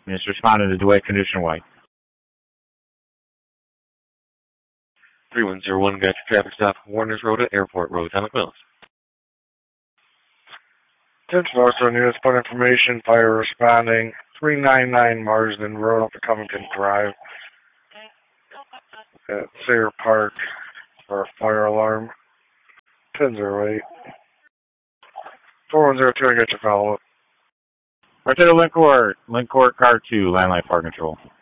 Units responding to Dwight, condition white. 3101, got your traffic stop, Warner's Road at Airport Road, Atomic Mills. Attention also units, point information, fire responding, 399 Marsden Road up to Covington Drive at Sayre Park for a fire alarm. 1008. 4102, I got your follow-up. Right to the Link Court, Car 2, Landline Fire Control.